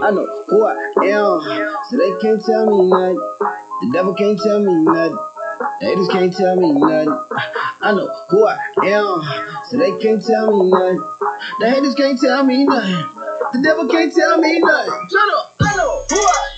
I know who I am, so they can't tell me nothing. The devil can't tell me nothing. The haters can't tell me nothing. I know who I am, so they can't tell me nothing. The haters can't tell me nothing. The devil can't tell me nothing. Shut up. I know who I